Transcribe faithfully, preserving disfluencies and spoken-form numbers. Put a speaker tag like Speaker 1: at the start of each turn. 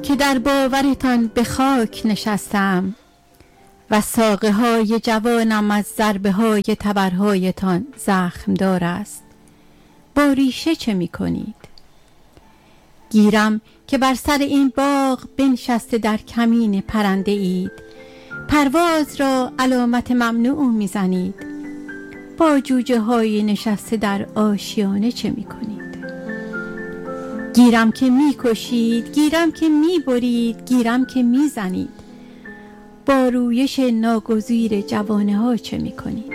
Speaker 1: که در باورتان به خاک نشستم و ساقه های جوانم از ضربه های تبرهایتان زخم دار است. با ریشه چه می کنید؟ گیرم که بر سر این باغ بنشسته در کمین پرنده اید، پرواز را علامت ممنوع می زنید. با جوجه های نشسته در آشیانه چه می کنید؟ گیرم که می کشید، گیرم که می برید، گیرم که می زنید. با رویش ناگزیر جوانه ها چه می کنید؟